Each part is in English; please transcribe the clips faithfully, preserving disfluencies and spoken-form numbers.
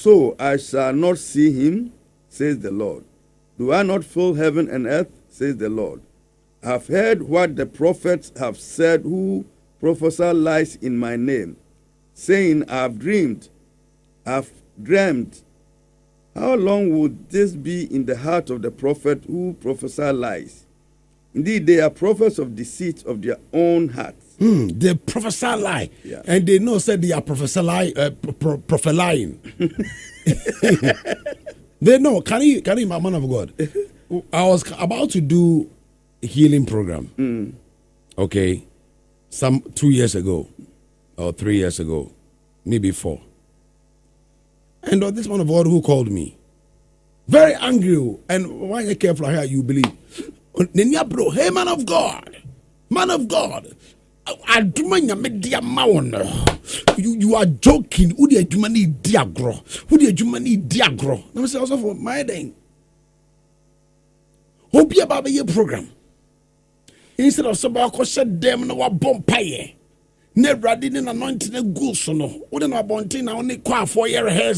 So I shall not see him, says the Lord. Do I not fill heaven and earth, says the Lord? I have heard what the prophets have said who prophesy lies in my name, saying, I have dreamed, I have dreamed. How long would this be in the heart of the prophet who prophesy lies? Indeed, they are prophets of deceit of their own hearts. Hmm, they prophesy lie, yeah. And they know said they are prophesy lie, uh, pro- prophesying. They know. Can you, can you, my man of God? I was about to do a healing program. Mm. Okay, some two years ago, or three years ago, maybe four. And uh, this man of God who called me, very angry. And why you careful here? You believe? Hey, man of God, man of God. You, you are joking. Who do you need diagro? Who do you need diagro? Let say also for my thing. Hope you about your program. Instead of somebody who said them no bompire. Never did an anointing a goose no. Wouldn't have bontin only qua for your hairs.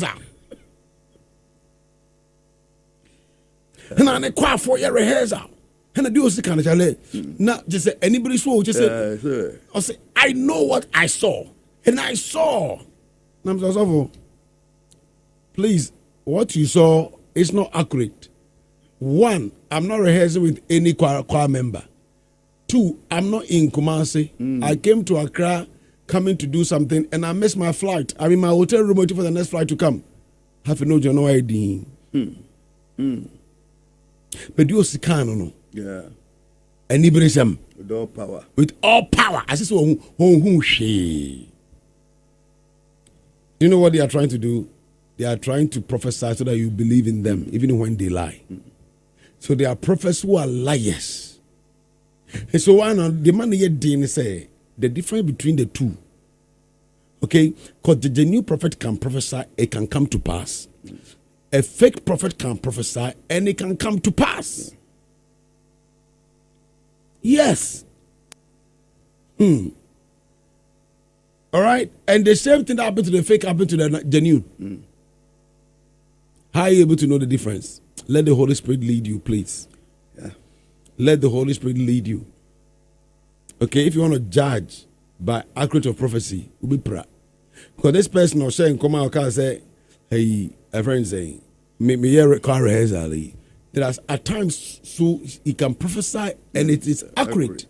And I qua for your hairs out. And I do also kind of challenge. Not just say anybody saw, just say, I say, I know what I saw. And I saw. And I'm so, please, what you saw is not accurate. One, I'm not rehearsing with any choir, choir member. Two, I'm not in Kumasi. Mm. I came to Accra coming to do something and I missed my flight. I'm in my hotel room waiting for the next flight to come. Have no no idea. Mm. Mm. But you see, can't know. Yeah. Anybody some with all power. With all power. I just want who who she. You know what they are trying to do? They are trying to prophesy so that you believe in them, mm. even when they lie. Mm. So they are prophets who are liars. And so why not the man here didn't say the difference between the two. Okay? Because the, the new prophet can prophesy, it can come to pass. Mm. A fake prophet can prophesy and it can come to pass. Yeah. Yes. Hmm. All right. And the same thing that happened to the fake happened to the genuine. Mm. How are you able to know the difference? Let the Holy Spirit lead you, please. Yeah. Let the Holy Spirit lead you. Okay, if you want to judge by accurate of prophecy, will be prayer. Because this person was saying, come out and say, hey, a friend saying, me me hear car rehearsal. There are at times so he can prophesy and it is accurate. accurate.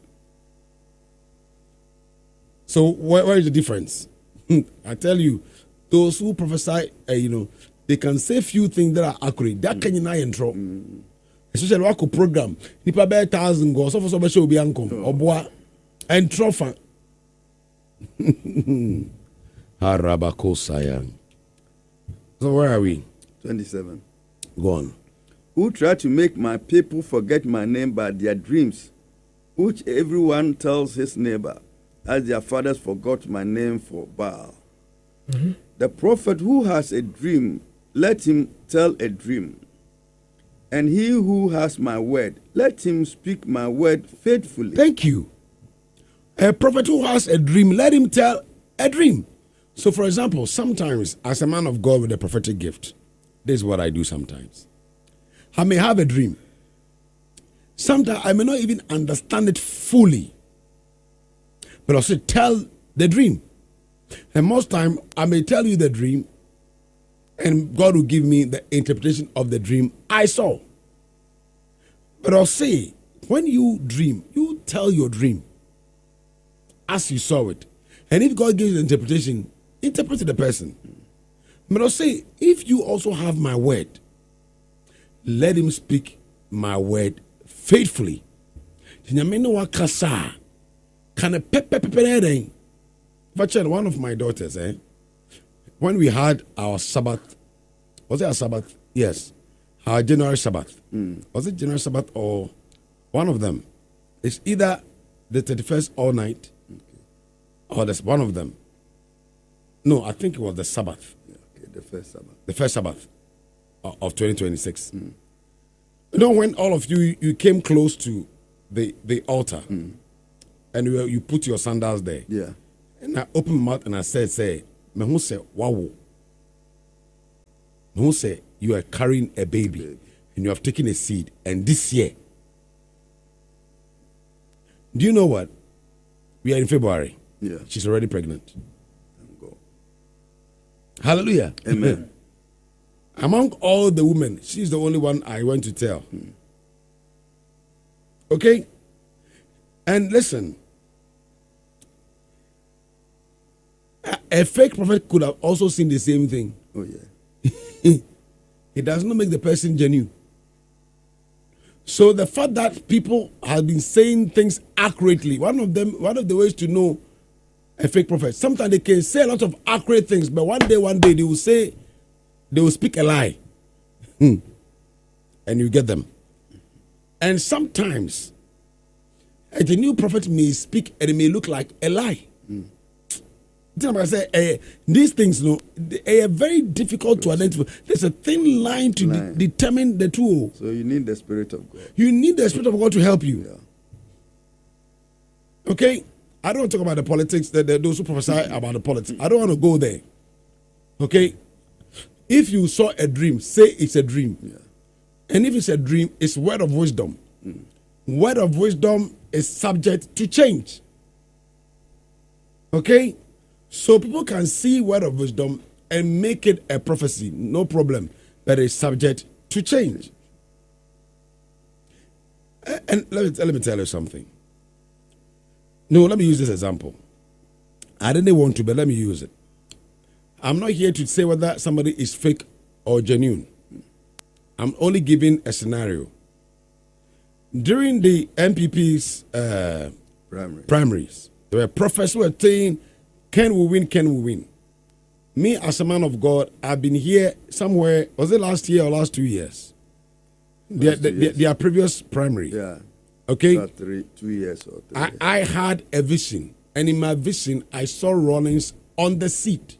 So where, where is the difference? I tell you, those who prophesy, uh, you know, they can say few things that are accurate. That mm. can you not intro. Mm. Especially wako program. Nipa be thousand go. So for so be show be anko. Oboa and trofa. Harabako sayang. So where are we? Twenty-seven. Go on. Who try to make my people forget my name by their dreams, which everyone tells his neighbor, as their fathers forgot my name for Baal. Mm-hmm. The prophet who has a dream, let him tell a dream. And he who has my word, let him speak my word faithfully. Thank you. A prophet who has a dream, let him tell a dream. So, for example, sometimes as a man of God with a prophetic gift, this is what I do sometimes. I may have a dream. Sometimes I may not even understand it fully. But I'll say, tell the dream. And most time, I may tell you the dream, and God will give me the interpretation of the dream I saw. But I'll say, when you dream, you tell your dream as you saw it. And if God gives the interpretation, interpret to the person. But I'll say, if you also have my word, let him speak my word faithfully. One of my daughters, eh, when we had our Sabbath, was it our Sabbath? Yes. Our January Sabbath. Mm. Was it January Sabbath or one of them? It's either the thirty-first all night, okay, or there's one of them. No, I think it was the Sabbath. Yeah, okay, the first Sabbath. The first Sabbath of twenty twenty-six. Mm. You know, when all of you you came close to the, the altar, mm, and you, you put your sandals there. Yeah. And I opened my mouth and I said, say, me who say, wow. No say you are carrying a baby, baby and you have taken a seed, and this year, do you know what? We are in February. Yeah. She's already pregnant. Thank God. Hallelujah. Amen. Among all the women, she's the only one I went to tell. Hmm. Okay? And listen, a, a fake prophet could have also seen the same thing. Oh, yeah. It does not make the person genuine. So the fact that people have been saying things accurately, one of them, one of the ways to know a fake prophet, sometimes they can say a lot of accurate things, but one day, one day they will say, they will speak a lie. Hmm. And you get them. And sometimes a new prophet may speak and it may look like a lie. Mm. I say, uh, these things, you know, they are very difficult to identify. There's a thin line to line. De- determine the two. So you need the Spirit of God. You need the Spirit of God to help you. Yeah. Okay? I don't want to talk about the politics, the, the, those who prophesy mm-hmm. about the politics. I don't want to go there. Okay? If you saw a dream, say it's a dream. Yeah. And if it's a dream, it's word of wisdom. Mm. Word of wisdom is subject to change. Okay? So people can see word of wisdom and make it a prophecy, no problem, but it's subject to change. And let me, let me tell you something. No, let me use this example. I didn't want to, but let me use it. I'm not here to say whether somebody is fake or genuine. I'm only giving a scenario. During the M P P's uh, Primary. primaries, there were prophets who were saying, Ken will win, Ken will win. Me, as a man of God, I've been here somewhere, was it last year or last two years? Their, their, their, their previous primary. Yeah. Okay? About three, two years or three I, years. I had a vision, and in my vision, I saw Rawlings on the seat.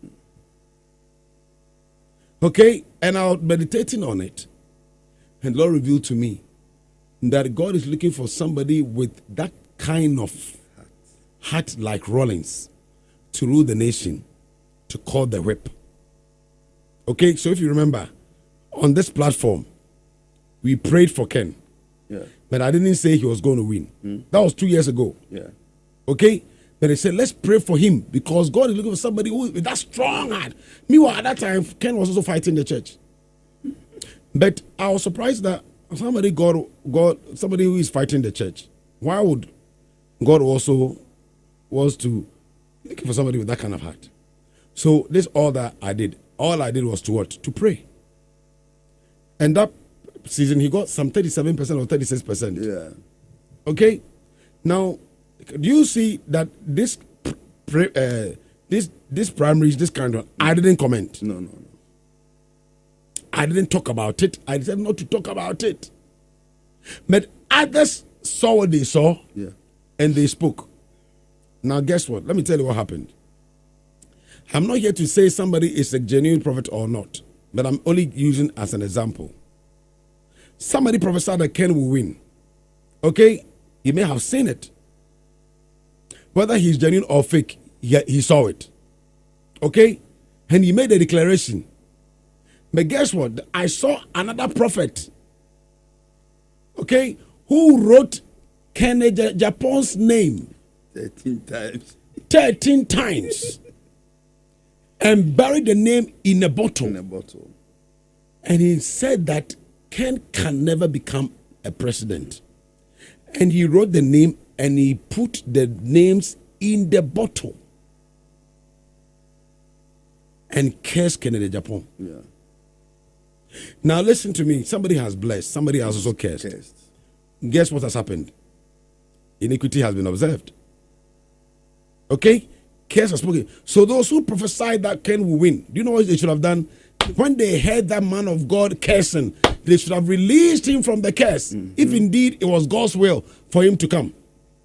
Okay? And I was meditating on it. And the Lord revealed to me that God is looking for somebody with that kind of heart like Rawlings to rule the nation, to call the whip. Okay, so if you remember, on this platform, we prayed for Ken. Yeah. But I didn't say he was going to win. Mm. That was two years ago. Yeah. Okay? But I said, let's pray for him because God is looking for somebody who with that strong heart. Meanwhile, at that time, Ken was also fighting the church. But I was surprised that somebody God, God, somebody who is fighting the church, why would God also was to looking for somebody with that kind of heart? So this all that I did. All I did was to what? To pray. And that season he got some thirty-seven percent or thirty-six percent. Yeah. Okay? Now, do you see that this pre, uh, this this primaries, this kind of, I didn't comment. No, no, no. I didn't talk about it. I said not to talk about it. But others saw what they saw, yeah, and they spoke. Now, guess what? Let me tell you what happened. I'm not here to say somebody is a genuine prophet or not, but I'm only using as an example. Somebody prophesied that Ken will win. Okay? He may have seen it. Whether he's genuine or fake, he, he saw it. Okay? And he made a declaration. But guess what? I saw another prophet, okay, who wrote Ken Japon's name thirteen times. thirteen times. And buried the name in a bottle. In a bottle. And he said that Ken can never become a president. And he wrote the name and he put the names in the bottle. And cursed Kennedy Japan. Yeah. Now listen to me. Somebody has blessed. Somebody has also cursed. Cursed. Guess what has happened? Iniquity has been observed. Okay? Curse has spoken. So those who prophesied that Ken will win, do you know what they should have done? When they heard that man of God cursing, they should have released him from the curse, mm-hmm. if indeed it was God's will for him to come.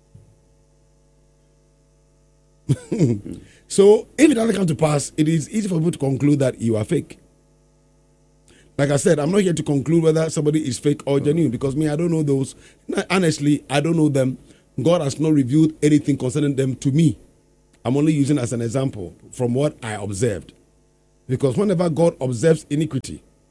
mm-hmm. So if it doesn't come to pass, it is easy for people to conclude that you are fake. Like I said, I'm not here to conclude whether somebody is fake or genuine, because me, I don't know those. Honestly, I don't know them. God has not revealed anything concerning them to me. I'm only using as an example from what I observed. Because whenever God observes iniquity,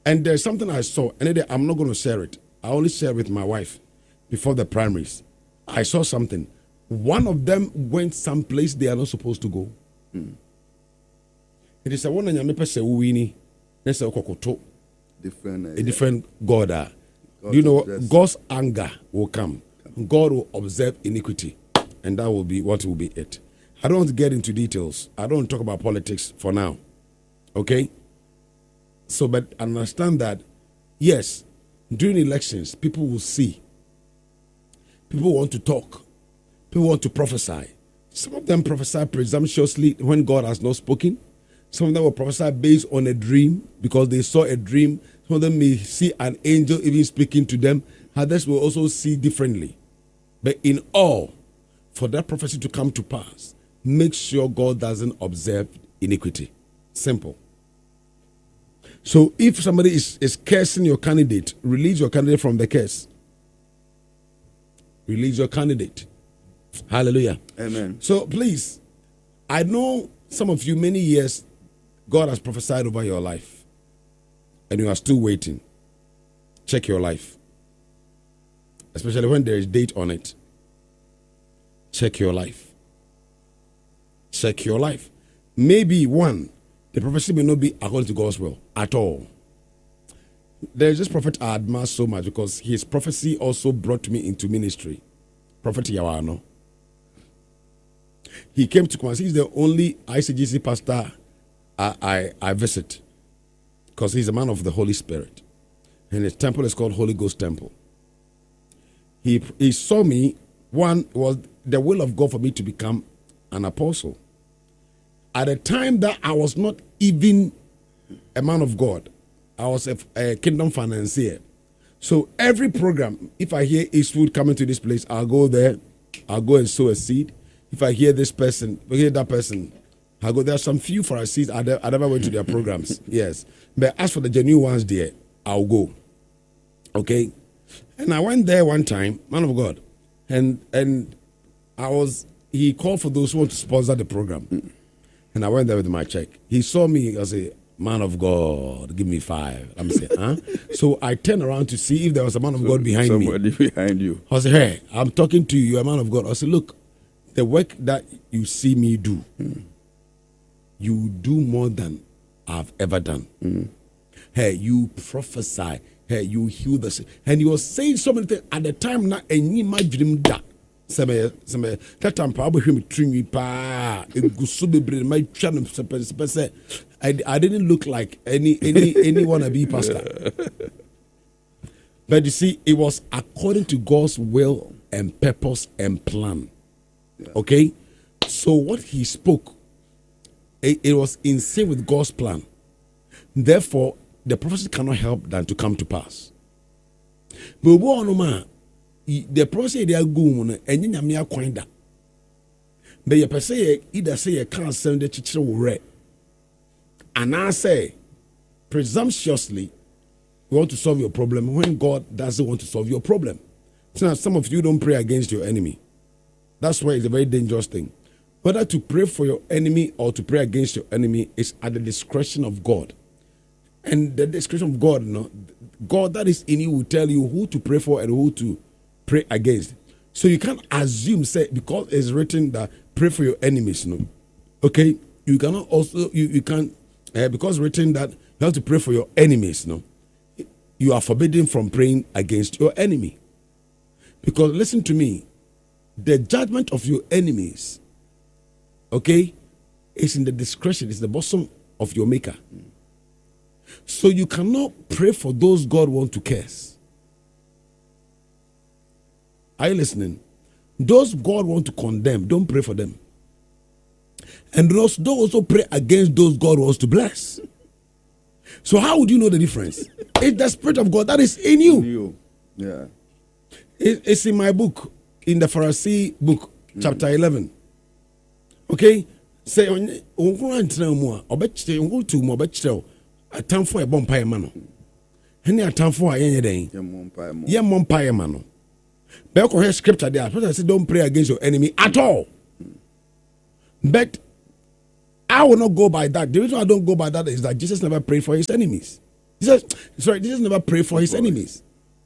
And there's something I saw, and I'm not going to share it. I only share with my wife before the primaries. I saw something. One of them went someplace they are not supposed to go. Mm. It is a one and you There's a different, a different God. Uh, God you know, observes. God's anger will come. God will observe iniquity, and that will be what will be it. I don't want to get into details. I don't want to talk about politics for now. Okay? So, but understand that, yes, during elections, people will see. People want to talk. People want to prophesy. Some of them prophesy presumptuously when God has not spoken. Some of them will prophesy based on a dream because they saw a dream. Some of them may see an angel even speaking to them. Others will also see differently. But in all, for that prophecy to come to pass, make sure God doesn't observe iniquity. Simple. So if somebody is, is cursing your candidate, release your candidate from the curse. Release your candidate. Hallelujah. Amen. So please, I know some of you, many years, God has prophesied over your life, and you are still waiting. Check your life, especially when there is date on it. Check your life. Check your life. Maybe one, the prophecy may not be according to God's will at all. There is this prophet I admire so much because his prophecy also brought me into ministry. Prophet Yawano. He came to Kumasi. He's the only I C G C pastor I, I, I visit because he's a man of the Holy Spirit. And his temple is called Holy Ghost Temple. He, he saw me. One was the will of God for me to become an apostle. At the time that I was not even a man of God, I was a, a kingdom financier. So every program, if I hear Eastwood coming to this place, I'll go there. I'll go and sow a seed. If I hear this person, I hear that person, I'll go. There are some few for a seed. I, I never went to their programs. Yes. But as for the genuine ones there, I'll go. Okay? And I went there one time, man of God. And and I was, he called for those who want to sponsor the program. And I went there with my check. He saw me as a man of God, give me five. I'm saying, huh? So I turned around to see if there was a man of so God behind somebody me. Somebody behind you. I said, hey, I'm talking to you, you're a man of God. I said, look, the work that you see me do, mm. you do more than I've ever done. Mm. Hey, you prophesy. Hey, you heal the sick. And he was saying so many things at the time. Now, any my dream that. That time, probably him trim pa. I I didn't look like any any any wannabe pastor. But you see, it was according to God's will and purpose and plan. Okay, so what he spoke, it, it was in sync with God's plan. Therefore, the prophecy cannot help than to come to pass. But what the prophecy they are going and you me acquaint that. But you per se either say you can't send the teacher read. And I say presumptuously you want to solve your problem when God doesn't want to solve your problem. So now some of you don't pray against your enemy. That's why it's a very dangerous thing. Whether to pray for your enemy or to pray against your enemy is at the discretion of God. And the discretion of God, no, God that is in you will tell you who to pray for and who to pray against. So you can't assume, say, because it's written that pray for your enemies, no. Okay? You cannot also, you, you can't, uh, because it's written that you have to pray for your enemies, no. You are forbidden from praying against your enemy. Because listen to me, the judgment of your enemies, okay, is in the discretion, it's the bosom of your maker. So you cannot pray for those God wants to curse. Are you listening? Those God want to condemn, don't pray for them. And those don't also pray against those God wants to bless. So how would you know the difference? It's the Spirit of God that is in you. In you. Yeah. It, it's in my book, in the Pharisee book, mm. chapter eleven. Okay? Say, a time for a bonfire mano. Any a time for a yen yen mompire mano. Beko has scripture there. I said, don't pray against your enemy at all. But I will not go by that. The reason I don't go by that is that Jesus never prayed for his enemies. Jesus, sorry, Jesus never prayed for his enemies.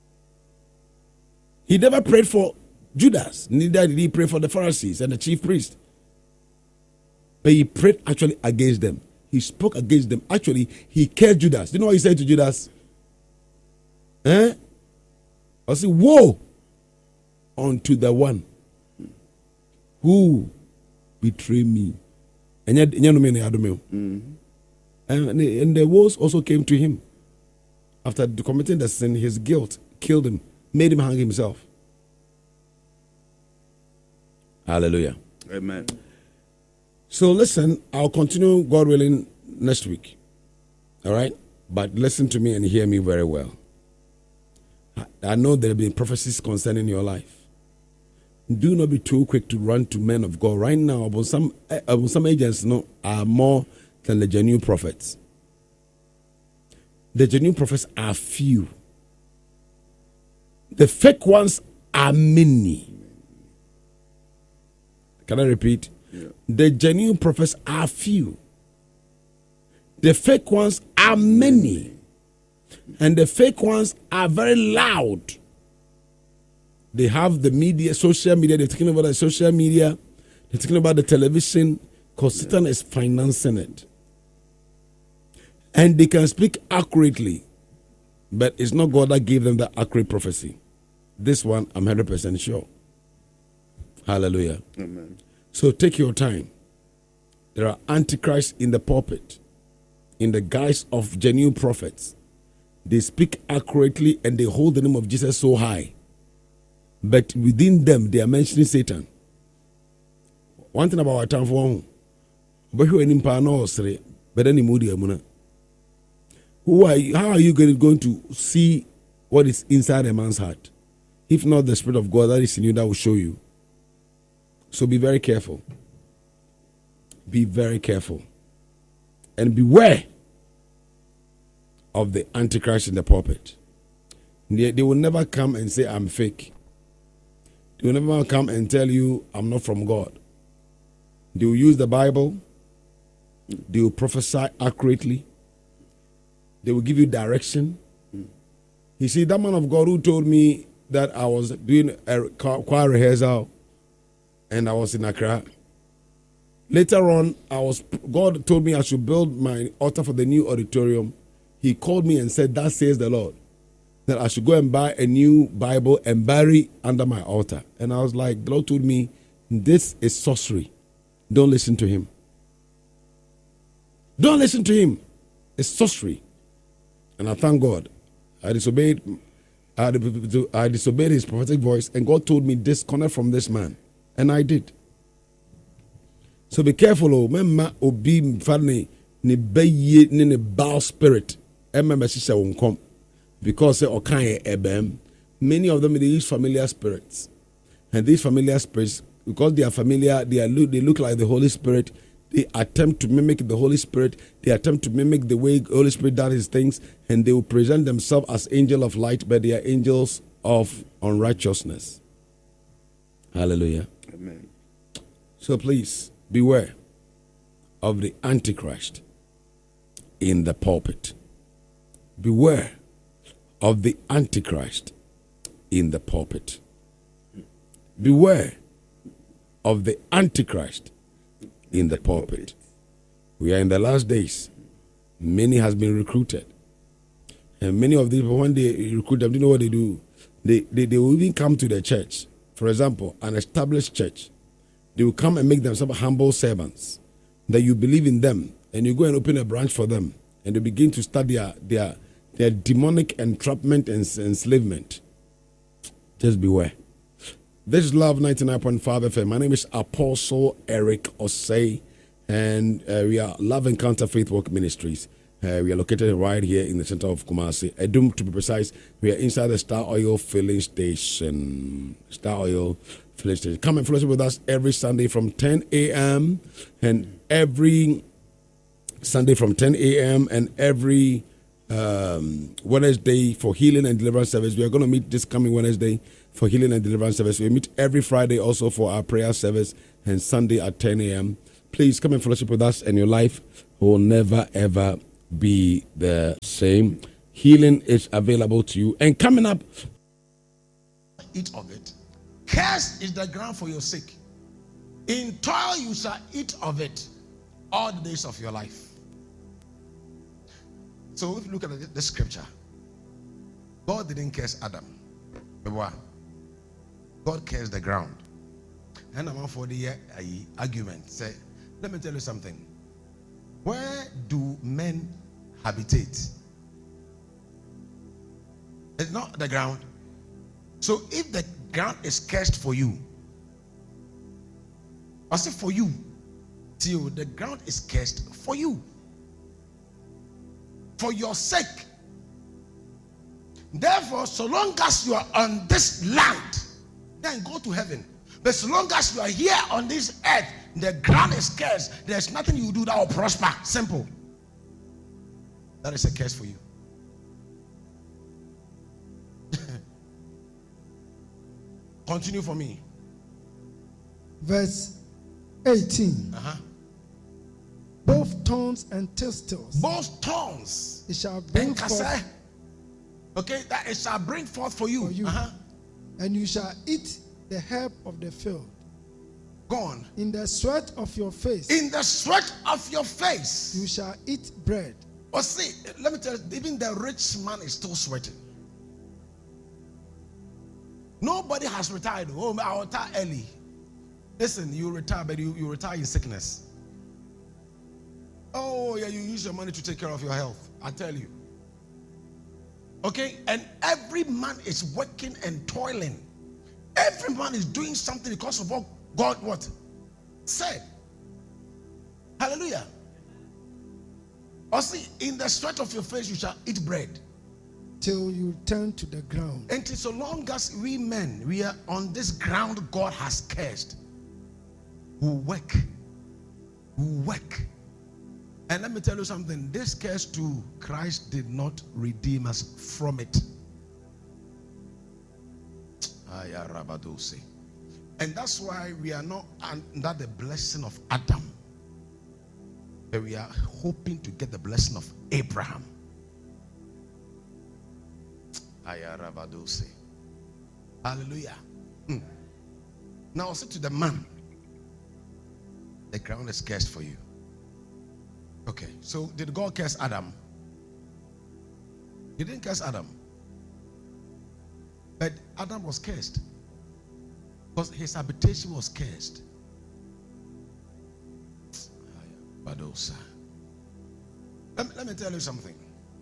He never prayed for Judas. Neither did he pray for the Pharisees and the chief priest. But he prayed actually against them. He spoke against them. Actually, he killed Judas. Do you know what he said to Judas? Eh? I said, woe unto the one who betrayed me. And yet, mm-hmm. and, and the woes also came to him. After committing the sin, his guilt killed him, made him hang himself. Hallelujah. Amen. So listen, I'll continue, God willing, next week. All right? But listen to me and hear me very well. I know there have been prophecies concerning your life. Do not be too quick to run to men of God. Right now, about some, about some agents no, are more than the genuine prophets. The genuine prophets are few. The fake ones are many. Can I repeat? Yeah. The genuine prophets are few. The fake ones are many. And the fake ones are very loud. They have the media, social media. They're talking about the social media. They're talking about the television because yeah. Satan is financing it. And they can speak accurately. But it's not God that gave them the accurate prophecy. This one, I'm one hundred percent sure. Hallelujah. Amen. So take your time. There are antichrists in the pulpit in the guise of genuine prophets. They speak accurately and they hold the name of Jesus so high. But within them, they are mentioning Satan. One thing about our time for one, but who any pano but any moody amuna. Who are you, how are you going to see what is inside a man's heart? If not the Spirit of God that is in you that will show you. So be very careful. Be very careful. And beware of the Antichrist in the pulpit. They, they will never come and say, I'm fake. They will never come and tell you, I'm not from God. They will use the Bible. They will prophesy accurately. They will give you direction. You see, that man of God who told me that I was doing a choir rehearsal and I was in Accra. Later on, I was God told me I should build my altar for the new auditorium. He called me and said, that says the Lord, that I should go and buy a new Bible and bury under my altar. And I was like, the Lord told me, this is sorcery. Don't listen to him. Don't listen to him. It's sorcery. And I thank God. I disobeyed, I disobeyed his prophetic voice, and God told me, disconnect from this man. And I did. So be careful, oh, memma obi fane ne baye ne ne bow spirit. Emma mesisa won come because say okan ebem. Many of them they use familiar spirits, and these familiar spirits, because they are familiar, they are they look like the Holy Spirit. They attempt to mimic the Holy Spirit. They attempt to mimic the way the Holy Spirit does his things, and they will present themselves as angels of light, but they are angels of unrighteousness. Hallelujah. Amen. So please beware of the Antichrist in the pulpit. Beware of the Antichrist in the pulpit. Beware of the Antichrist in the pulpit. We are in the last days. Many has been recruited. And many of these, when they recruit them, do you know what they do? They, they, they will even come to the church. For example, an established church. They will come and make themselves humble servants. That you believe in them. And you go and open a branch for them. And they begin to start their, their, their demonic entrapment and enslavement. Just beware. This is Love ninety-nine point five F M. My name is Apostle Eric Osei. And uh, we are Love Encounter Faith Work Ministries. Uh, we are located right here in the center of Kumasi. Edum, to be precise, we are inside the Star Oil filling station. Star Oil filling station. Come and fellowship with us every Sunday from ten a.m. and every Sunday from ten a.m. and every um, Wednesday for healing and deliverance service. We are going to meet this coming Wednesday for healing and deliverance service. We meet every Friday also for our prayer service and Sunday at ten a.m. Please come and fellowship with us, and your life will never ever be the same. healing is available to you. And coming up, eat of it. Cursed is the ground for your sake. In toil you shall eat of it all the days of your life. So if you look at the scripture, God didn't curse Adam. God cursed the ground. And I'm for the argument. Say, let me tell you something. Where do men habitate? It's not the ground. So if the ground is cursed for you, I say for you, till the ground is cursed for you, for your sake. Therefore, so long as you are on this land, then go to heaven. But so long as you are here on this earth, the ground is cursed. There's nothing you do that will prosper. Simple. That is a curse for you. Continue for me. Verse eighteen. Uh-huh. Both thorns and thistles. Both thorns. It shall bring forth. Okay, that it shall bring forth for you. For you. Uh-huh. And you shall eat the herb of the field. Go on. In the sweat of your face. In the sweat of your face. You shall eat bread. But see, let me tell you, even the rich man is still sweating. Nobody has retired. Oh, I'll retire early. Listen, you retire, but you, you retire in sickness. Oh, yeah, you use your money to take care of your health. I tell you. Okay? And every man is working and toiling. Every man is doing something because of what God what? Said. Hallelujah. Or see, in the sweat of your face you shall eat bread. Till you turn to the ground. And so long as we men, we are on this ground God has cursed, we work. We work. And let me tell you something. This curse too, Christ did not redeem us from it. And that's why we are not under the blessing of Adam, but we are hoping to get the blessing of Abraham. Hallelujah. Hmm. Now I'll say to the man, the ground is cursed for you. Okay, so did God curse Adam? He didn't curse Adam. But Adam was cursed because his habitation was cursed. Let me, let me tell you something.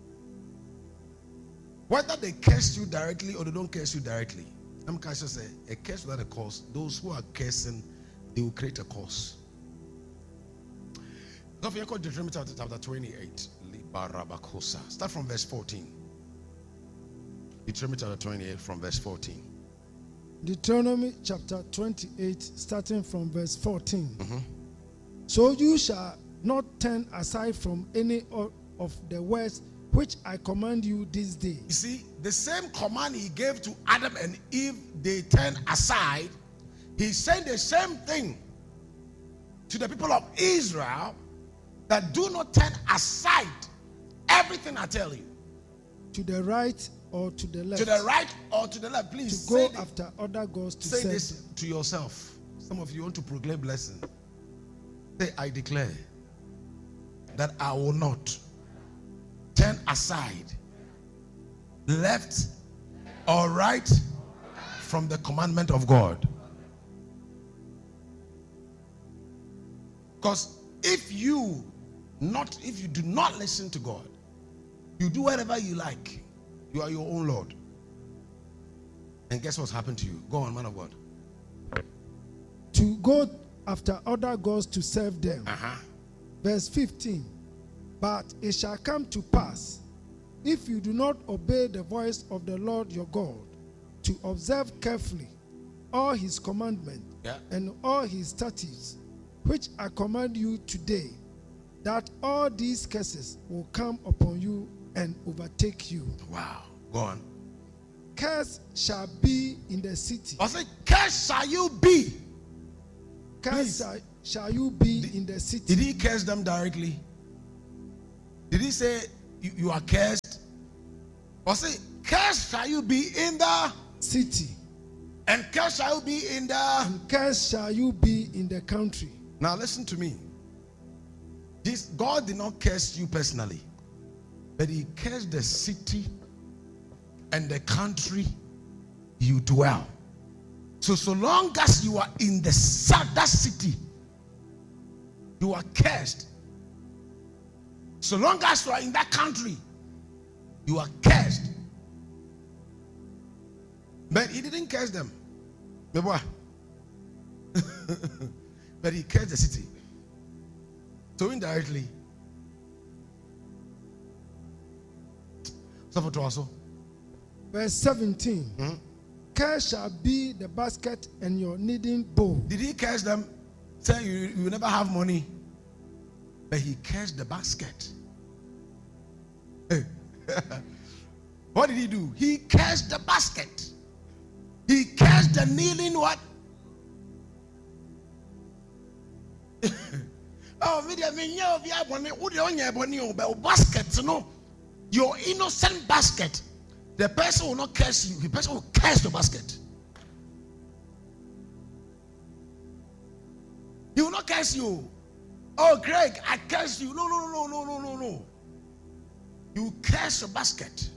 Whether they curse you directly or they don't curse you directly, I'm going to say a curse without a cause. Those who are cursing, they will create a cause. Don't forget Deuteronomy chapter twenty-eight. Start from verse fourteen. Deuteronomy chapter twenty-eight from verse fourteen. Deuteronomy chapter twenty-eight, starting from verse fourteen. Mm-hmm. So you shall not turn aside from any of the words which I command you this day. You see, the same command he gave to Adam and Eve, they turned aside. He said the same thing to the people of Israel, that do not turn aside everything I tell you. To the right or to the left. To the right or to the left. Please to go say after this, other gods to say serve this them. To yourself. Some of you want to proclaim blessing. Say, I declare that I will not turn aside, left or right, from the commandment of God. Because if you not if you do not listen to God, you do whatever you like, you are your own Lord. And guess what's happened to you? Go on, man of God. To go after other gods to serve them. Uh-huh. Verse fifteen. But it shall come to pass, if you do not obey the voice of the Lord your God, to observe carefully all his commandments yeah. and all his statutes, which I command you today, that all these curses will come upon you and overtake you. Wow. Go on. Curse shall be in the city. I say, curse shall you be. Curse shall, shall you be did, in the city. Did he curse them directly? Did he say, you, you are cursed? Or say, cursed shall you be in the city, and cursed shall you be in the. and cursed shall you be in the country. Now listen to me. This God did not curse you personally, but He cursed the city and the country you dwell. So so long as you are in the that city, you are cursed. So long as you are in that country, you are cursed. But He didn't curse them. But He cursed the city. So indirectly. So for also. Verse seventeen. Hmm? Cursed shall be the basket and your kneading bowl. Did He curse them? Say you, you will never have money. But He cursed the basket. What did He do? He cursed the basket. He cursed the kneeling what? Oh, media me nya obi abone wo de onya abone o be basket no, your innocent basket. The person will not curse you. The person will curse the basket. He will not curse you. Oh, Greg, I curse you. No, no, no, no, no, no, no. You curse your basket.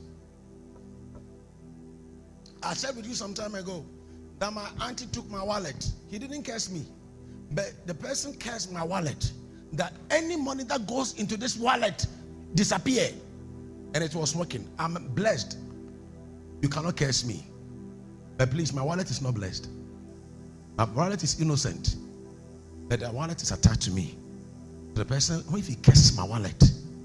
I shared with you some time ago that my auntie took my wallet. He didn't curse me, but the person cursed my wallet. That any money that goes into this wallet disappear, and it was working. I'm blessed. You cannot curse me, but please, my wallet is not blessed. My wallet is innocent, but the wallet is attached to me. The person, what if he curses my wallet?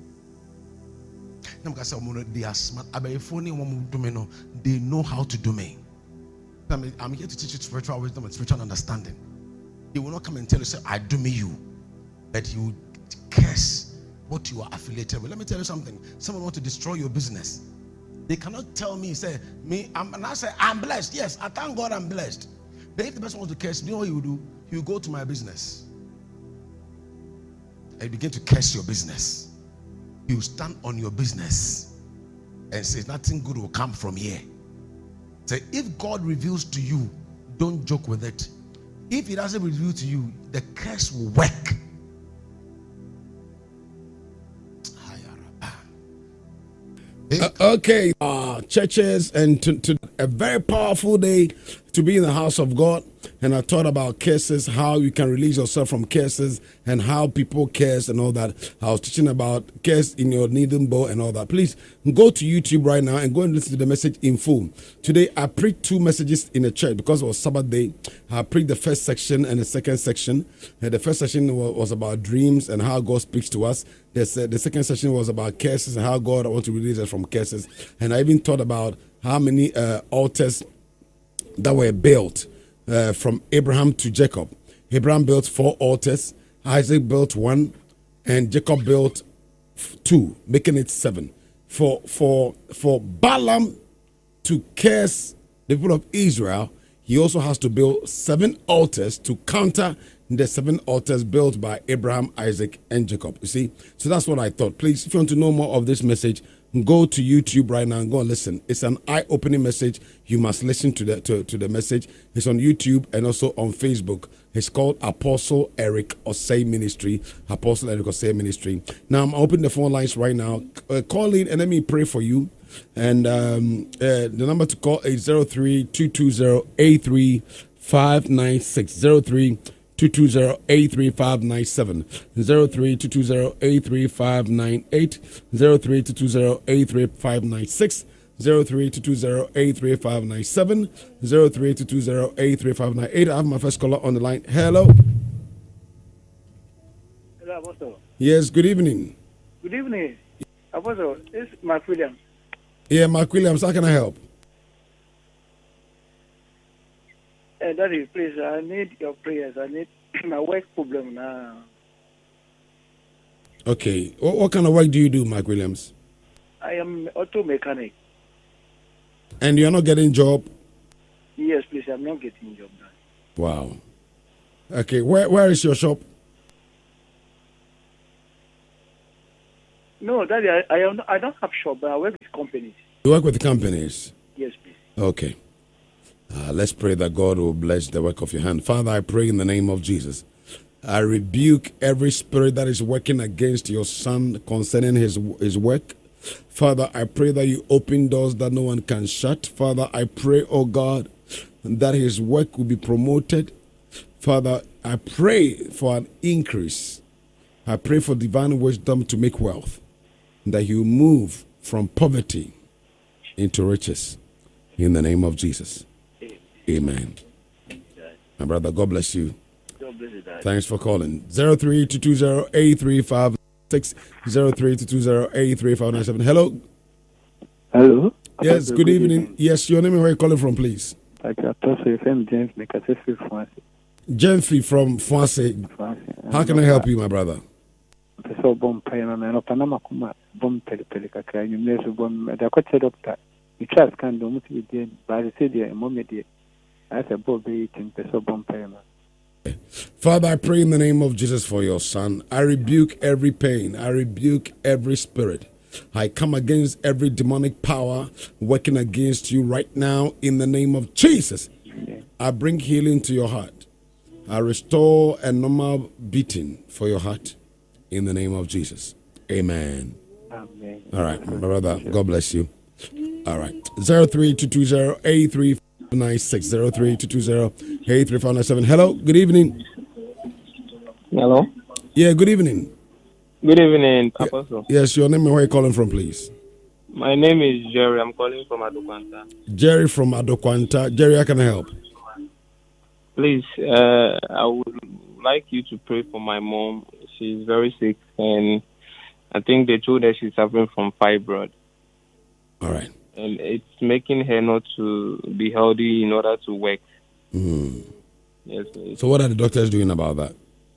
They are smart. They know how to do me. I'm here to teach you spiritual wisdom and spiritual understanding. He will not come and tell you, say, I do me you. But he will curse what you are affiliated with. Let me tell you something. Someone want to destroy your business. They cannot tell me, say, me, I'm, and I say, I'm blessed. Yes, I thank God I'm blessed. But if the person wants to curse, you know what you will do? You go to my business. And you begin to curse your business. You stand on your business and say, nothing good will come from here. Say, if God reveals to you, don't joke with it. If He doesn't reveal to you, the curse will work. Uh, okay, uh, churches, and to, to a very powerful day to be in the house of God. And I thought about curses, how you can release yourself from curses, and how people curse and all that. I was teaching about curse in your kneading bowl and all that. Please go to YouTube right now and go and listen to the message in full. Today I preached two messages in the church because it was Sabbath day. I preached the first section and the second section. And the first section was, was about dreams and how God speaks to us. The, the second section was about curses and how God wants to release us from curses. And I even thought about how many uh, altars that were built uh, from Abraham to Jacob. Abraham built four altars, Isaac built one, and Jacob built two, making it seven. For for for Balaam to curse the people of Israel, he also has to build seven altars to counter the seven altars built by Abraham, Isaac, and Jacob. You see, so that's what I thought. Please, if you want to know more of this message, go to YouTube right now and go and listen. It's an eye-opening message. You must listen to the to, to the message. It's on YouTube and also on Facebook. It's called Apostle Eric Osei Ministry. Apostle Eric Osei Ministry. Now I'm opening the phone lines right now. Uh, call in and let me pray for you. And um, uh, the number to call is zero three two two zero eight three five nine six zero three two two zero eight three five nine seven zero three two two zero eight three five nine eight zero three two two zero eight three five nine six zero three two two zero eight three five nine seven zero three two two zero eight three five nine eight. I have my first caller on the line. Hello. Hello, Apostle. Yes, good evening. Good evening, Apostle. It's Mark Williams. Yeah, Mark Williams, how can I help? Uh, Daddy, please, I need your prayers. I need my work problem now. Okay. What, what kind of work do you do, Mark Williams? I am auto mechanic. And you're not getting job? Yes, please, I'm not getting job now. Wow. Okay, where where is your shop? No, Daddy, I, I, am, I don't have shop, but I work with companies. You work with companies? Yes, please. Okay. Uh, let's pray that God will bless the work of your hand. Father, I pray in the name of Jesus. I rebuke every spirit that is working against your son concerning his, his work. Father, I pray that you open doors that no one can shut. Father, I pray, oh God, that his work will be promoted. Father, I pray for an increase. I pray for divine wisdom to make wealth, that you move from poverty into riches. In the name of Jesus. Amen. My brother, God bless you. God bless you, Daddy. Thanks for calling. zero three two two zero eight three five six, zero three two two zero eight three five nine seven. Hello. Hello. Yes, good evening. Yes, your name and where you calling from, please? I can talk to you from James Mekasesi Francis. Jenfi from Fonse. How can I help you, my brother? So bomb payment and Panama kuma bomb pelipelika. You may so bomb the coach doctor. You trust can do much with them, but I said, yeah, moment, I said, Bob, eighteen peso bomb payment. Father, I pray in the name of Jesus for your son. I rebuke every pain. I rebuke every spirit. I come against every demonic power working against you right now in the name of Jesus. I bring healing to your heart. I restore a normal beating for your heart in the name of Jesus. Amen. Amen. All right, my brother, God bless you. All right. zero three two two zero eight three five nine six, zero three two two zero eight three five nine seven. Hello, good evening. Hello. Yeah, good evening. Good evening, Apostle. Yes, your name and where you calling from, please? My name is Jerry. I'm calling from Adokwanta. Jerry from Adokwanta. Jerry, how can I help? Please, uh, I would like you to pray for my mom. She's very sick, and I think they told her she's suffering from fibroid. All right. And it's making her not to be healthy in order to work. Mm. Yes. Please. So what are the doctors doing about that?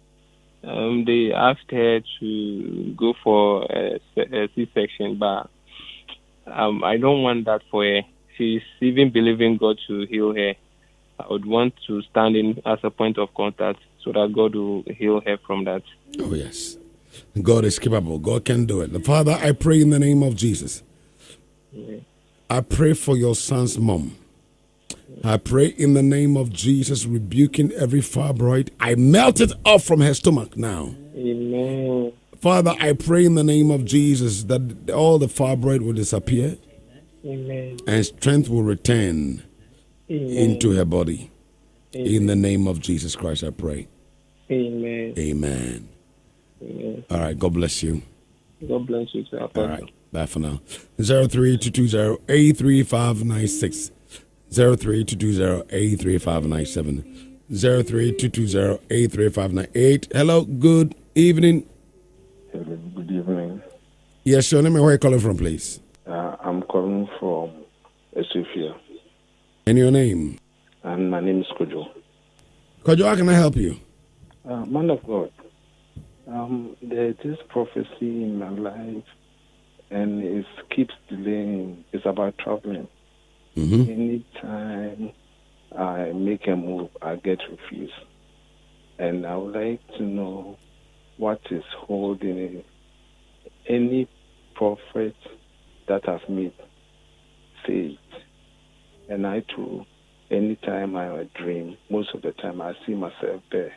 Um, they asked her to go for a, a C-section, but um, I don't want that for her. She's even believing God to heal her. I would want to stand in as a point of contact so that God will heal her from that. Oh, yes. God is capable. God can do it. Father, I pray in the name of Jesus. Yeah. I pray for your son's mom. I pray in the name of Jesus, rebuking every fibroid. I melt it off from her stomach now. Amen. Father, I pray in the name of Jesus that all the fibroid will disappear. Amen. And strength will return Amen. Into her body. Amen. In the name of Jesus Christ, I pray. Amen. Amen. Amen. All right, God bless you. God bless you, sir. All right, bye for now. zero three two two zero eight three five nine six, zero three two two zero eight three five nine seven, zero three two two zero eight three five nine eight. Hello, good evening. Hello, good evening. Yes, your name and where are you calling from, please? Uh, I'm calling from Ethiopia. And your name? And my name is Kojo. Kojo, how can I help you? Uh, man of God, um, there's this prophecy in my life, and it keeps delaying. It's about traveling. Mm-hmm. Anytime I make a move, I get refused. And I would like to know what is holding it. Any prophet that I've met, say it. And I too, anytime I dream, most of the time I see myself there.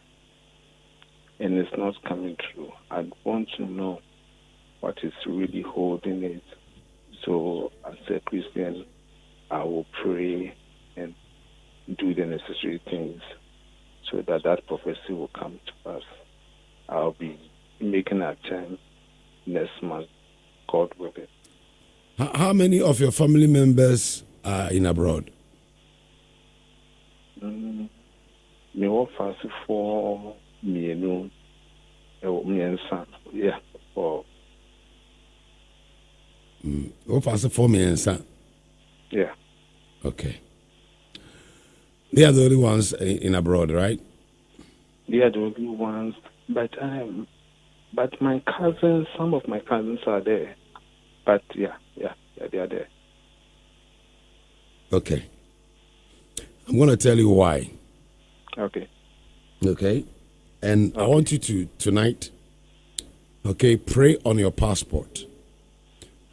And it's not coming true. I want to know what is really holding it. So as a Christian, I will pray and do the necessary things so that that prophecy will come to pass. I'll be making an attempt next month, God willing. How many of your family members are in abroad? Mm, me wa fast for me no, me son, yeah, or Mm. Oh, fast for me and son. yeah. Okay. They are the only ones in abroad, right? They are the only ones, but um, but my cousins, some of my cousins are there, but yeah, yeah, yeah, they are there. Okay. I'm going to tell you why. Okay. Okay. And okay. I want you to, tonight, okay, pray on your passport.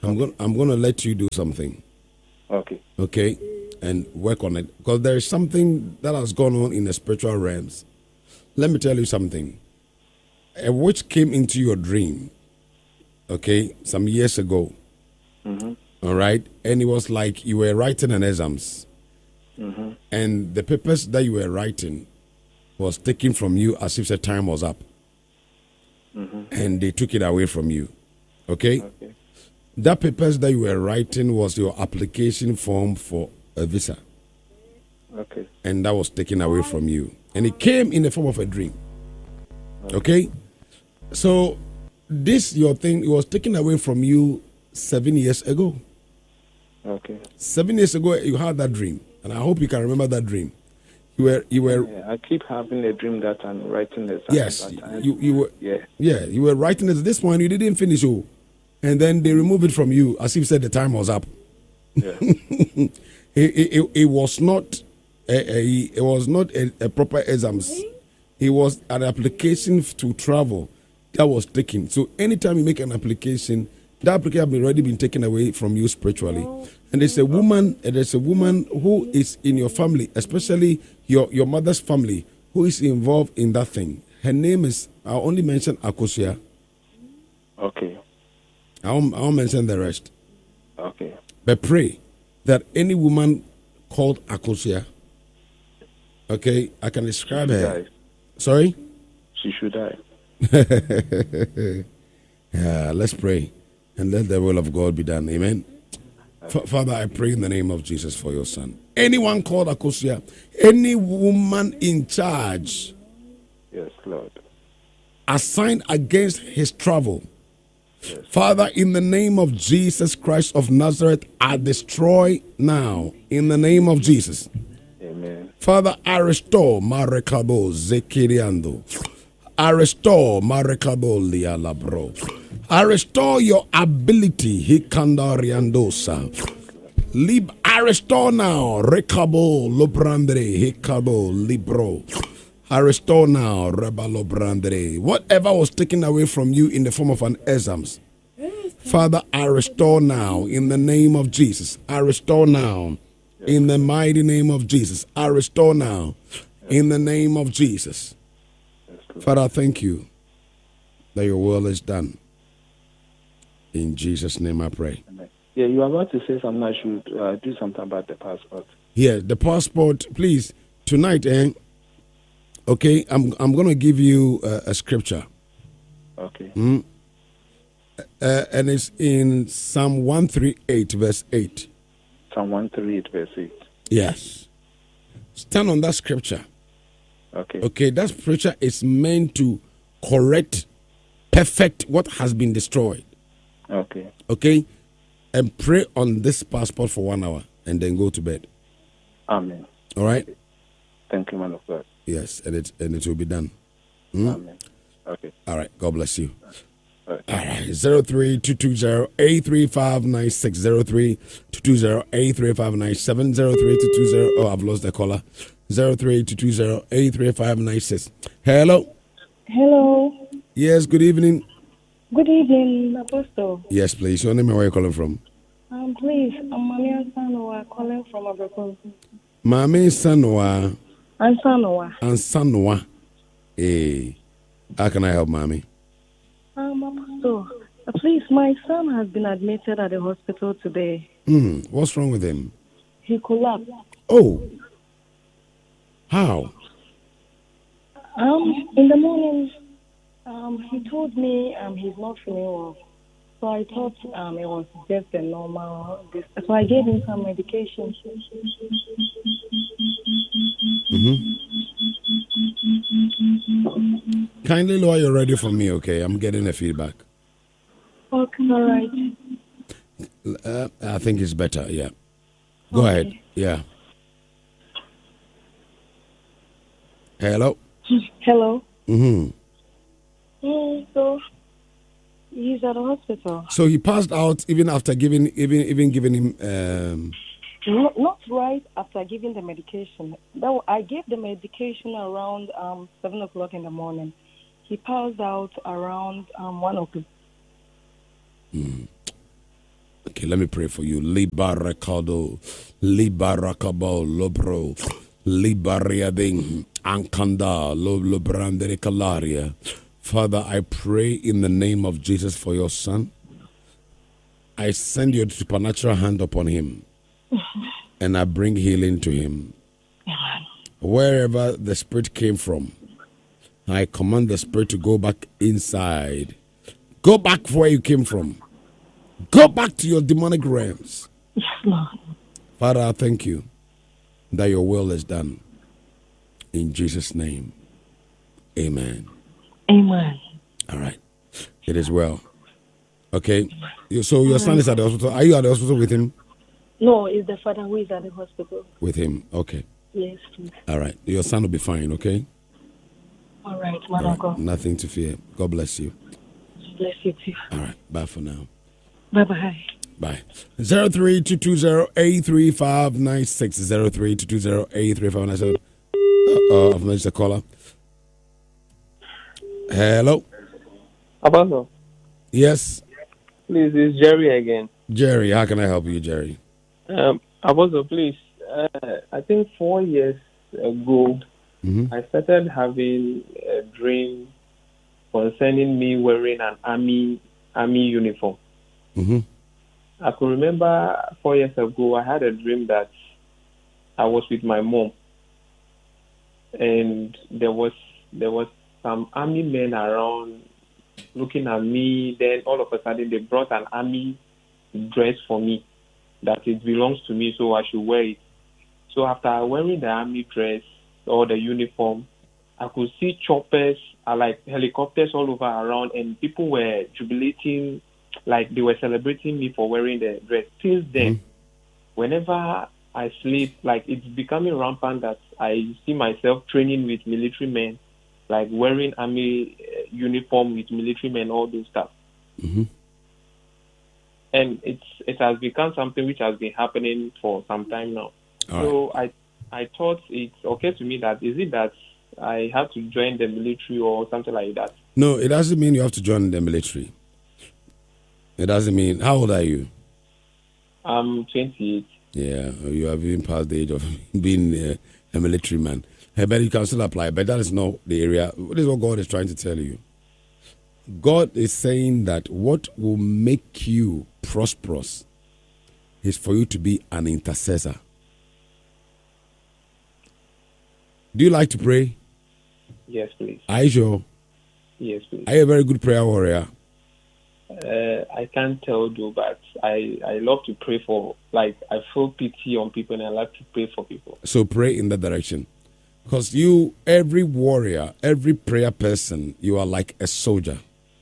I'm going I'm going to let you do something. Okay. Okay? And work on it, because there is something that has gone on in the spiritual realms. Let me tell you something. A witch came into your dream, okay, some years ago. Mm-hmm. All right? And it was like you were writing an exams. Mm-hmm. And the papers that you were writing was taken from you as if the time was up. Mm-hmm. And they took it away from you. Okay? Okay. That papers that you were writing was your application form for a visa. Okay. And that was taken away from you. And it came in the form of a dream. Okay? So this your thing, it was taken away from you seven years ago. Okay. Seven years ago you had that dream. And I hope you can remember that dream. You were you were Yeah, I keep having a dream that I'm writing this. Yes. You you were yeah. Yeah, you were writing it. This one you didn't finish, oh. And then they removed it from you as if you said the time was up. Yeah. it, it, it was not a, a, it was not a, a proper exams. It was an application to travel that was taken. So anytime you make an application, that application has already been taken away from you spiritually. And there's a woman, there's a woman who is in your family, especially your, your mother's family, who is involved in that thing. Her name is, I'll only mention Akosia. Okay. I won't, I won't mention the rest. Okay. But pray that any woman called Akosia, okay, I can describe her. Die. Sorry? She should die. Yeah, let's pray and let the will of God be done. Amen. F- Father, I pray in the name of Jesus for your son. Anyone called Akosia, any woman in charge, Yes, Lord. assigned against his travel, Father, in the name of Jesus Christ of Nazareth, I destroy now, in the name of Jesus. Amen. Father, I restore Marekabo Zekiriando. I restore Marekabo Lialabro. I restore your ability, Hikandariandosa. Lib, I restore now, Rekabo Lobrandre, Hikabo Libro. I restore now, Rebalo Brandre. Whatever was taken away from you in the form of an exams, Father, I restore now in the name of Jesus. I restore now in the mighty name of Jesus. I restore now in the name of Jesus. Father, I thank you that your will is done. In Jesus' name I pray. Yeah, you are about to say something. I should uh, do something about the passport. Yeah, the passport, please. Tonight, eh? Okay, I'm I'm going to give you uh, a scripture. Okay. Mm? Uh, and it's in Psalm one thirty-eight, verse eight. Psalm one thirty-eight, verse eight. Yes. Stand on that scripture. Okay. Okay, that scripture is meant to correct, perfect what has been destroyed. Okay. Okay? And pray on this passport for one hour and then go to bed. Amen. All right? Thank you, man of God. Yes, and it, and it will be done. Hmm? Amen. Okay. All right. God bless you. All right. All right. zero three two two zero eight three five nine six zero three two two zero eight three five nine seven zero three two two zero. Oh, I've lost the caller. zero three two two zero eight three five nine six. Hello. Hello. Yes, good evening. Good evening, Apostle. Yes, please. Your name and where you calling from? Um, please, I'm Mami Ansanoa calling from Abracon. Mami Sanoa. Ansanoa. Ansanoa. Hey. How can I help, Mami? Um, Apostle, uh, please, my son has been admitted at the hospital today. Hmm. What's wrong with him? He collapsed. Oh. How? Um, in the morning, um, he told me um he's not feeling well. So I thought um it was just a normal. This, so I gave him some medication. Mm-hmm. Kindly lower your radio for me, okay? I'm getting a feedback. Okay, all right. Uh, I think it's better, yeah. Go Okay. ahead. Yeah. Hello? Hello. Mm-hmm. Mm, so he's at the hospital. So he passed out even after giving even even giving him um Not, not right after giving the medication. That, I gave the medication around um, seven o'clock in the morning. He passed out around um, one o'clock. mm. Okay, let me pray for you. Libarakado, Libarakabo, Lobro, Libariading, Ankanda, Lobrandere Kalaria. Father, I pray in the name of Jesus for your son. I send your supernatural hand upon him, and I bring healing to him. Wherever the spirit came from, I command the spirit to go back inside. Go back where you came from. Go back to your demonic realms. Yes, Lord. Father, I thank you that your will is done. In Jesus' name, amen. Amen. All right. It is well. Okay. So your son is at the hospital. Are you at the hospital with him? No, it's the father who is at the hospital. With him. Okay. Yes, please. All right. Your son will be fine, okay? All right, man All of right. God. Nothing to fear. God bless you. Bless you too. All right. Bye for now. Bye-bye. Bye. zero three two two zero eight three five nine six. zero three two two zero eight three five nine seven. Uh, I've missed the caller. Hello? Apostle, Yes. please, it's Jerry again. Jerry, how can I help you, Jerry? Um, Apostle, please, uh, I think four years ago, Mm-hmm. I started having a dream concerning me wearing an army army uniform. Mm-hmm. I could remember four years ago, I had a dream that I was with my mom, and there was there was some army men around looking at me. Then all of a sudden, they brought an army dress for me that it belongs to me, so I should wear it. So after wearing the army dress or the uniform, I could see choppers, uh, like helicopters all over around, and people were jubilating, like they were celebrating me for wearing the dress. Since then, mm-hmm. whenever I sleep, like it's becoming rampant that I see myself training with military men, like wearing army uh, uniform with military men, all those stuff. Mm-hmm. And it's it has become something which has been happening for some time now. All so right. I I thought it's okay to me that is it that I have to join the military or something like that? No, it doesn't mean you have to join the military. It doesn't mean. How old are you? I'm twenty-eight. Yeah, you have been past the age of being uh, a military man. Hey, but you can still apply, but that is not the area. This is what God is trying to tell you. God is saying that what will make you prosperous is for you to be an intercessor. Do you like to pray? Yes, please. Are you sure? Yes, please. Are you a very good prayer warrior? Uh, I can't tell you, but I, I love to pray for, like, I feel pity on people and I like to pray for people. So pray in that direction. Because you, every warrior, every prayer person, you are like a soldier.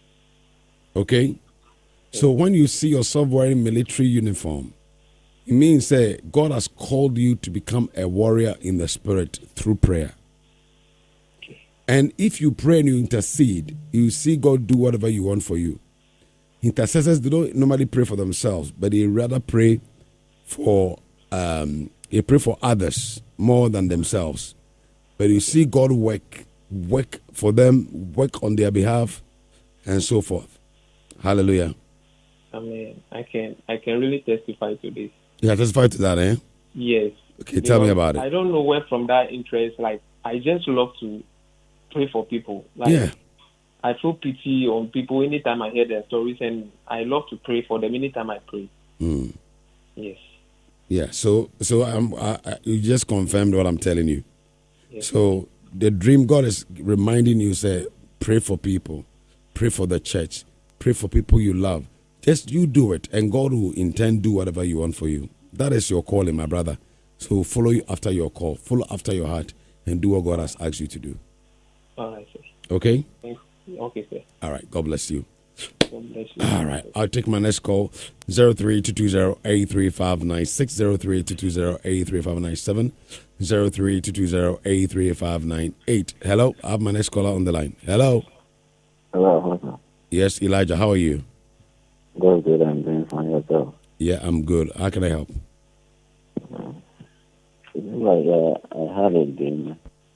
Okay? So when you see yourself wearing military uniform, it means that uh, God has called you to become a warrior in the spirit through prayer. Okay. And if you pray and you intercede, you see God do whatever you want for you. Intercessors, they don't normally pray for themselves, but they rather pray for um, they pray for others more than themselves. But you see God work, work for them, work on their behalf, and so forth. Hallelujah. Amen. I can I can really testify to this. You can testify to that, eh? Yes. Okay, tell me about it. I don't know where from that interest. Like I just love to pray for people. Like, yeah. I feel pity on people anytime I hear their stories, and I love to pray for them anytime I pray. Mm. Yes. Yeah. So, so I'm. I, I, you just confirmed what I'm telling you. Yes. So the dream God is reminding you: say, pray for people, pray for the church, pray for people you love. Just you do it, and God will intend do whatever you want for you. That is your calling, my brother. So follow you after your call, follow after your heart, and do what God has asked you to do. All right, sir. Okay. Thanks. Okay, sir. All right. God bless you. God bless you. All right. I'll take my next call. zero three two two zero eight three five nine six, zero three two two zero eight three five nine seven, zero three two two zero eight three five nine eight. Hello. I have my next caller on the line. Hello. Hello. Yes, Elijah. How are you? Good, good. I'm doing fine. Yourself? Yeah, I'm good. How can I help? Uh, like uh, I had a dream.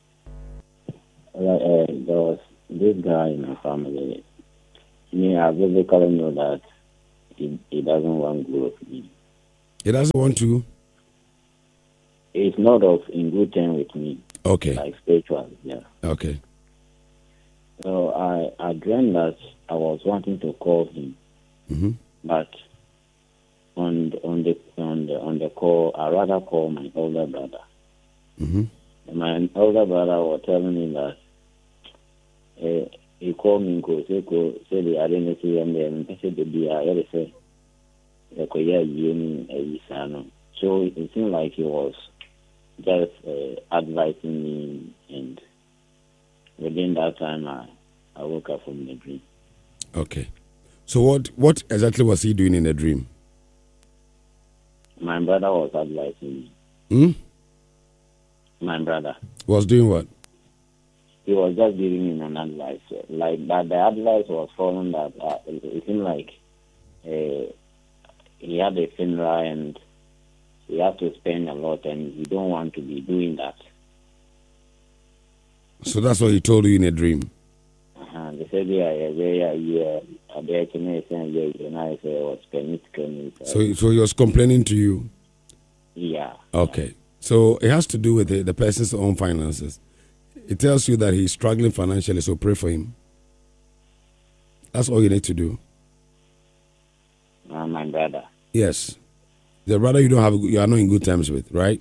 Like uh, there was this guy in my family. Me, I basically know that he, he doesn't want good of me. He doesn't want to? He's not of in good term with me. Okay. Like spiritual, yeah. Okay. So I, I dreamed that I was wanting to call him, mm-hmm. but on the, on the on the on the call, I rather call my older brother. Mm-hmm. My older brother was telling me that uh, he called me and said, "Said the identity and then I said the be I say the koya yeni isano." So it seemed like he was just uh, advising me, and within that time, I, I woke up from the dream. Okay. So what what exactly was he doing in the dream? My brother was advising me. Hmm? My brother. Was doing what? He was just giving me an advice. Like, but the advice was following that uh, it, it seemed like uh, he had a funeral and he had to spend a lot, and he don't want to be doing that. So that's what he told you in a dream? Uh-huh. They said, yeah, yeah, yeah, yeah. I was So, so he was complaining to you? Yeah. Okay. So it has to do with the, the person's own finances. It tells you that he's struggling financially, so pray for him. That's all you need to do. Uh, my brother. Yes. The brother you don't have, you are not in good terms with, right?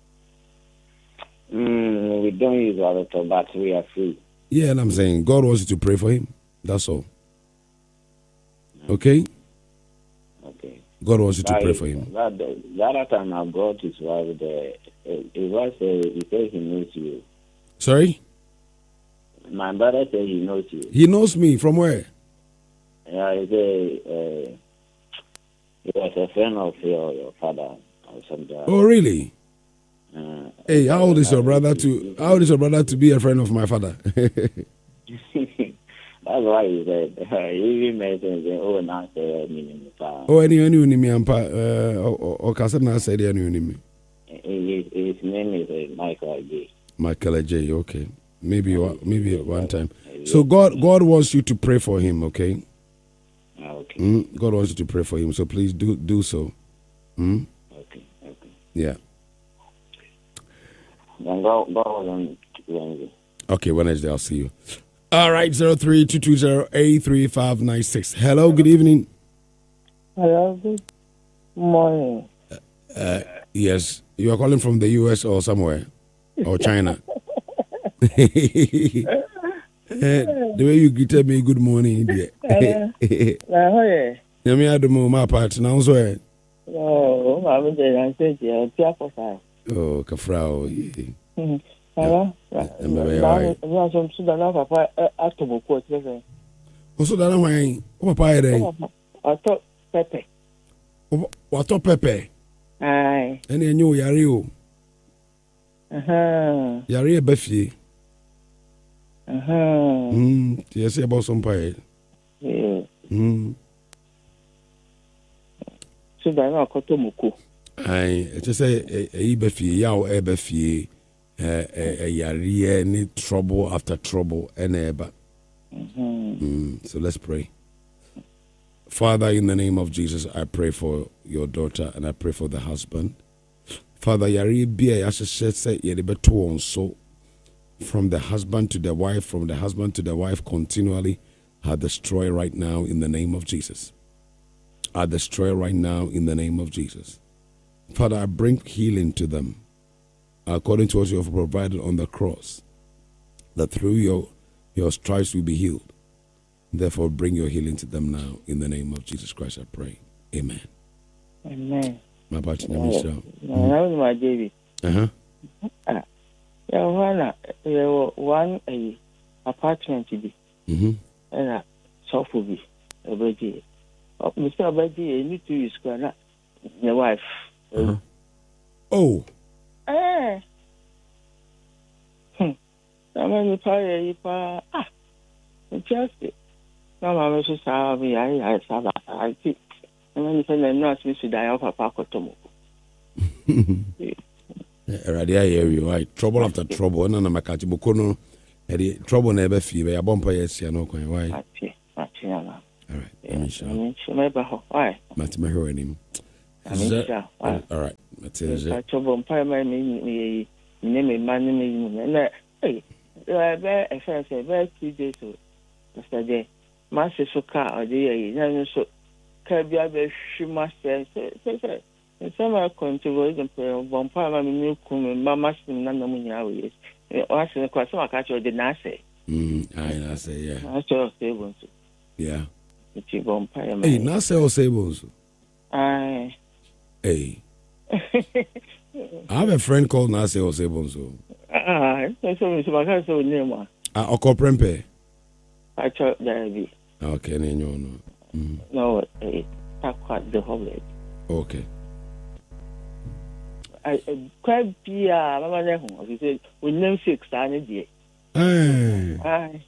Mm, we don't use a lot of, but we are free. Yeah, and I'm saying God wants you to pray for him. That's all. Okay? Okay. God wants you to but pray for him. That, the, the other time I brought his wife, the, his wife said, he said he knows you. Sorry? My brother said he knows you. He knows me. From where? Yeah, he said uh, he was a friend of your, your father or something. Oh, really? Uh, hey, how old is your brother to how old is your brother to be a friend of my father? That's why he said he even mentioned oh now say me oh any any unimi ampa uh or kasa na say any unimi. His name is uh, Michael J. Michael J. Okay, maybe one, maybe one time. So God God wants you to pray for him. Okay. Okay. Mm, God wants you to pray for him. So please do do so. Mm? Okay. Okay. Yeah. Then go go on Wednesday. Okay, Wednesday I'll see you. All right, zero three two two zero eight three five nine six. Hello, good evening. Hello, good morning. Uh, uh, yes, you are calling from the U S or somewhere, or China. uh, the way you greeted me, good morning, dear. Let me add the more my part now. So, oh, I'm going to say, oh, Kafrao. Hello? Also, that I'm my papa. I thought Pepe. What up, Pepe? Aye. And you knew Yario. Uh huh. Yari Befi. Uh huh. Hmm. Yes, about some pie. Yeah. Hmm. So that I got to Muku. Aye. Just say a Befi, Yao Ebefi. Uh, uh, uh, any trouble after trouble, and ever. Mm, so let's pray. Father, in the name of Jesus, I pray for your daughter and I pray for the husband. Father, yari bia say yari so from the husband to the wife, from the husband to the wife, continually, I destroy right now in the name of Jesus. I destroy right now in the name of Jesus. Father, I bring healing to them. According to what you have provided on the cross, that through your, your stripes will be healed. Therefore, bring your healing to them now. In the name of Jesus Christ, I pray. Amen. Amen. My party name is John. No, my baby. Uh huh. Yeah, one, uh, one a apartment to be. Mm-hmm. And a sofa be a baby. Oh, Mister Baby, you need to use your wife. Uh-huh. Oh. Eh. Hmm. I'm going to pay you for. Ah. Just. No, I'm just sorry. I, I, I, I think. I'm going to send a nurse to die of a park or tomorrow. Already, I hear you. Right. Trouble after trouble. And I'm a catchibukono. Trouble never feel. I bump a yes, you know, why? All right. Let me show. Why? Matthew Herenim. Amisha. All right. Matthew. I trouble Pima me name man and hey, a fair say, very two days old. Yesterday, Master Soka or the so Kabia Shimaster say, and some are controversial and play one Pima new kum, Mamma Nanamunia. Asking the question, I catch you the Nase. Mm, I say, yeah. I saw Sables. Yeah. It's a vampire. Hey, Nase or Sables? Aye. Hey. I have a friend called Nase or Sables. Ah, that's so I can't so near one. Ah, Oko Prempe. I thought there be. Okay, no, no. Mm. No, eh, quite the whole leg. Okay. I quite be a mamma. He said, we name six, I need Hey. Aye.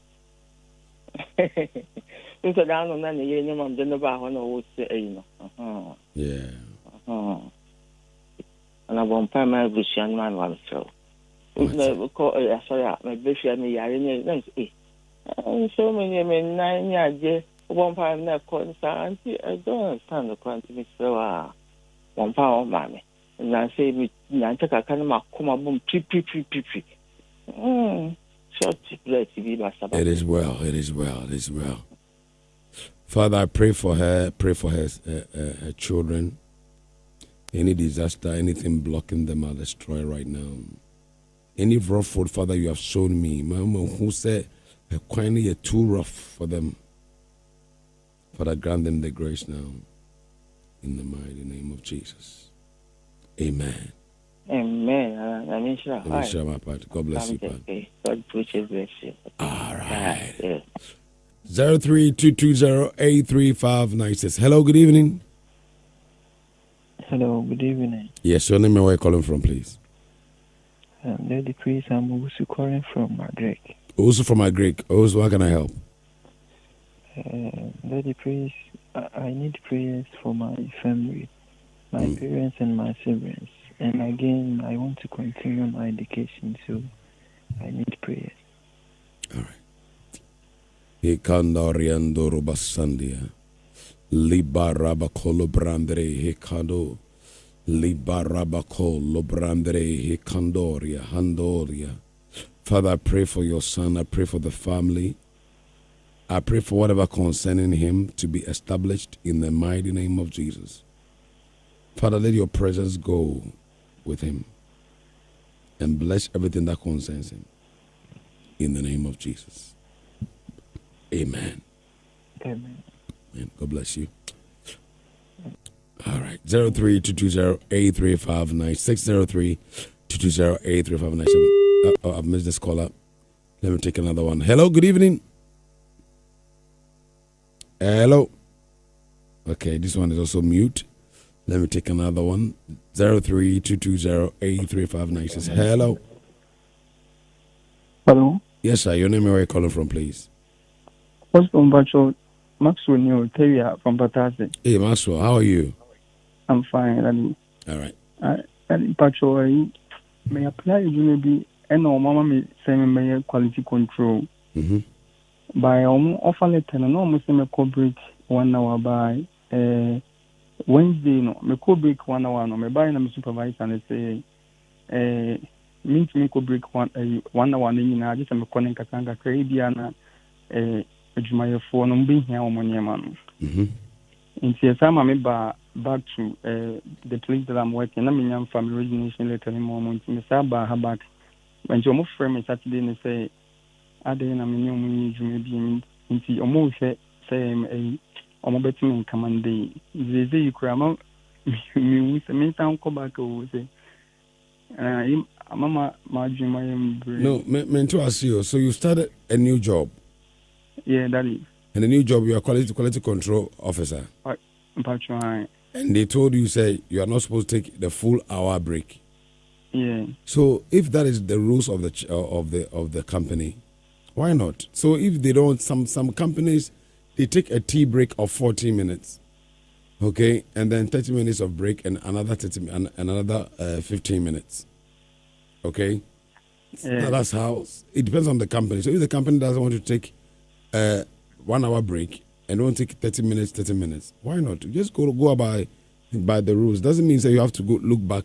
You go down on any year, no one didn't about one or say, you know. Yeah. Uh-huh. And I won't pay my vision man one so. We call it, sorry, my vision, me, I didn't know. So many men, nine years, one pound that concern. I don't understand the quantity, so ah, one pound, mammy. And I say, me, I take a kind of come up, peep, peep, peep, peep. Hmm. It is well. It is well. It is well. Father, I pray for her. Pray for her, uh, uh, her children. Any disaster, anything blocking them, I'll destroy right now. Any rough road, Father, you have shown me. Mama, who said, "Quietly, too rough for them." Father, grant them the grace now. In the mighty name of Jesus. Amen. Amen. I mean, sure. Let me share my part. God bless you, Pat. God bless you. All right. Yeah. Zero three two two zero eight three five nine six. Hello. Good evening. Hello. Good evening. Yes. Your name and where you calling from, please. Um, Lady Chris, I'm also calling from Maghrek. Also from Maghrek. Also, how can I help? Uh, Lady Chris, I, I need prayers for my family, my mm. parents, and my siblings. And again, I want to continue my education, so I need prayers. All right. Hekandariando robasandia. Libarabako lobrandre hekando. Libarabako lobrandre hekandoria handoria. Father, I pray for your son. I pray for the family. I pray for whatever concerning him to be established in the mighty name of Jesus. Father, let your presence go with him and bless everything that concerns him in the name of Jesus. Amen. Amen. Amen. God bless you. All right. zero three two two zero eight three five nine six zero three two two zero eight three five nine seven. Uh, oh, I've missed this caller. Let me take another one. Hello, good evening. Hello. Okay, this one is also mute. Let me take another one. zero three two two zero eight three five nine six. Hello. Hello. Yes, sir. Your name and where you calling from, please? What's from Bacho? Maxwell New Teria from Batase. Hey, Maxwell, how are you? I'm fine, Daddy. All right. I, Daddy, Bacho, may apply you maybe, and no mama may say me quality control. Mm-hmm. By almost offer letter, no, almost me co-break one hour by uh, Wednesday, no, me co-break one hour, no, me buy na supervisor and say, uh, mean to me co-break one uh, one hour, and I just am connect Katanga Caribbean, uh, my phone, I'm being here on my man. Mm-hmm. In the time I'm back to uh, the place that I'm working, I'm in family origination letter in the moment. Miss Abba, her back. When you're more friendly Saturday, and say, I didn't have any money to maybe into almost say, a almost betting in command day. They say you cram out me with a main town come back over say, uh, Mama, my dream, I am. No, meant to ask you. So you started a new job. Yeah, that is. And the new job, you are quality quality control officer. Right. And they told you, say, you are not supposed to take the full hour break. Yeah. So if that is the rules of the uh, of the of the company, why not? So if they don't, some some companies they take a tea break of forty minutes, okay, and then thirty minutes of break and another thirty and another uh, fifteen minutes, okay. Yeah. Now that's how it depends on the company. So if the company doesn't want to take a one hour break, and don't take thirty minutes, thirty minutes. Why not? Just go go by by the rules. Doesn't mean that you have to go look back